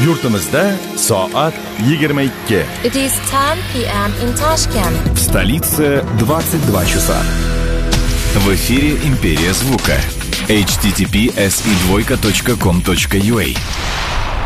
Yurtimizda soat 22. It is 10 p.m. in Tashkent. В столице 22 часа. В эфире «Империя звука». http://si2.com.ua